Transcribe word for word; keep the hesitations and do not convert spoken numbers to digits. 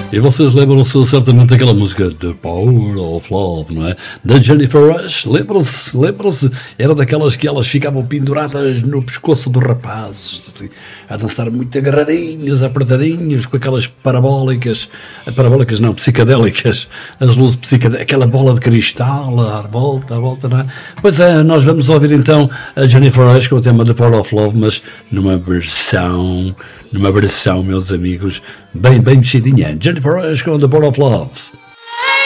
E vocês lembram-se certamente daquela música The Power of Love, não é? Da Jennifer Rush, lembram-se, lembram-se, era daquelas que elas ficavam penduradas no pescoço dos rapazes, assim, a dançar muito agarradinhas, apertadinhas, com aquelas parabólicas, parabólicas não, psicadélicas, as luzes psicadélicas, aquela bola de cristal à volta, à volta, não é? Pois é, nós vamos ouvir então a Jennifer Rush com o tema The Power of Love, mas numa versão, numa versão, meus amigos, bem, bem mexidinha. Jennifer Rush com The Power of Love.